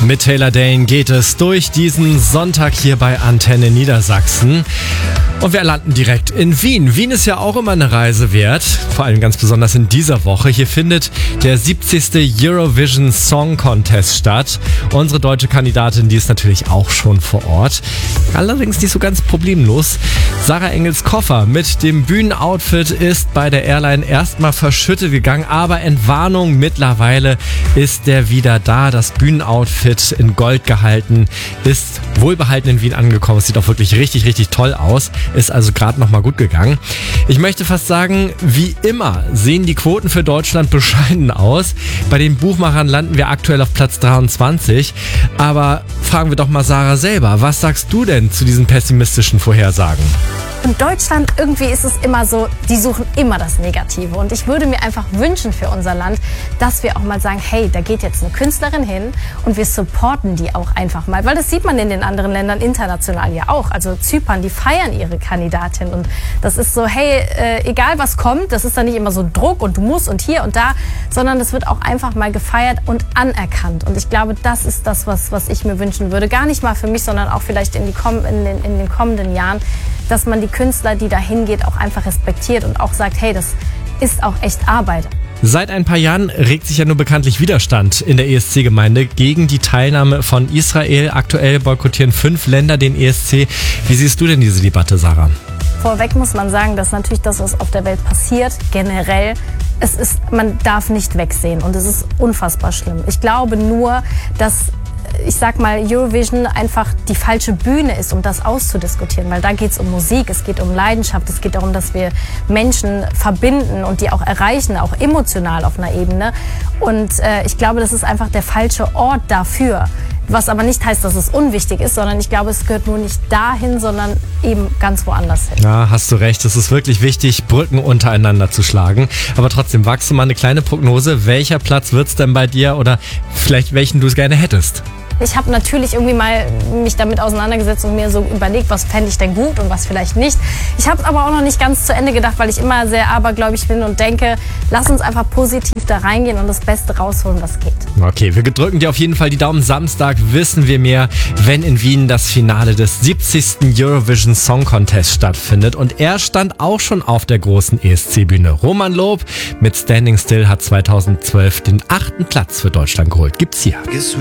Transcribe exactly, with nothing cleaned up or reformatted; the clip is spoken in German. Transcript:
Mit Taylor Dayne geht es durch diesen Sonntag hier bei Antenne Niedersachsen. Und wir landen direkt in Wien. Wien ist ja auch immer eine Reise wert, vor allem ganz besonders in dieser Woche. Hier findet der siebzigste Eurovision Song Contest statt. Unsere deutsche Kandidatin, die ist natürlich auch schon vor Ort. Allerdings nicht so ganz problemlos. Sarah Engels Koffer mit dem Bühnenoutfit ist bei der Airline erstmal verschüttet gegangen, aber Entwarnung, mittlerweile ist der wieder da. Das Bühnenoutfit in Gold gehalten, ist wohlbehalten in Wien angekommen. Es sieht auch wirklich richtig, richtig toll aus. Ist also gerade nochmal gut gegangen. Ich möchte fast sagen, wie immer sehen die Quoten für Deutschland bescheiden aus. Bei den Buchmachern landen wir aktuell auf Platz dreiundzwanzig. Aber fragen wir doch mal Sarah selber. Was sagst du denn zu diesen pessimistischen Vorhersagen? In Deutschland irgendwie ist es immer so, die suchen immer das Negative. Und ich würde mir einfach wünschen für unser Land, dass wir auch mal sagen, hey, da geht jetzt eine Künstlerin hin und wir supporten die auch einfach mal. Weil das sieht man in den anderen Ländern international ja auch. Also Zypern, die feiern ihre Kandidatin. Und das ist so, hey, äh, egal was kommt, das ist dann nicht immer so Druck und du musst und hier und da, sondern es wird auch einfach mal gefeiert und anerkannt. Und ich glaube, das ist das, was, was ich mir wünschen würde. Gar nicht mal für mich, sondern auch vielleicht in, die komm- in, den, in den kommenden Jahren, dass man die Künstler, die da hingeht, auch einfach respektiert und auch sagt, hey, das ist auch echt Arbeit. Seit ein paar Jahren regt sich ja nur bekanntlich Widerstand in der E S C-Gemeinde gegen die Teilnahme von Israel. Aktuell boykottieren fünf Länder den E S C. Wie siehst du denn diese Debatte, Sarah? Vorweg muss man sagen, dass natürlich das, was auf der Welt passiert, generell, es ist, man darf nicht wegsehen und es ist unfassbar schlimm. Ich glaube nur, dass ich sag mal, Eurovision einfach die falsche Bühne ist, um das auszudiskutieren, weil da geht es um Musik, es geht um Leidenschaft, es geht darum, dass wir Menschen verbinden und die auch erreichen, auch emotional auf einer Ebene. Und äh, ich glaube, das ist einfach der falsche Ort dafür. Was aber nicht heißt, dass es unwichtig ist, sondern ich glaube, es gehört nur nicht dahin, sondern eben ganz woanders hin. Ja, hast du recht. Es ist wirklich wichtig, Brücken untereinander zu schlagen. Aber trotzdem, wagst du mal eine kleine Prognose. Welcher Platz wird's denn bei dir oder vielleicht welchen du es gerne hättest? Ich habe natürlich irgendwie mal mich damit auseinandergesetzt und mir so überlegt, was fände ich denn gut und was vielleicht nicht. Ich habe es aber auch noch nicht ganz zu Ende gedacht, weil ich immer sehr abergläubig bin und denke, lass uns einfach positiv da reingehen und das Beste rausholen, was geht. Okay, wir drücken dir auf jeden Fall die Daumen. Samstag wissen wir mehr, wenn in Wien das Finale des siebzigsten Eurovision Song Contest stattfindet. Und er stand auch schon auf der großen E S C-Bühne. Roman Lob mit Standing Still hat zweitausendzwölf den achten Platz für Deutschland geholt. Gibt's hier.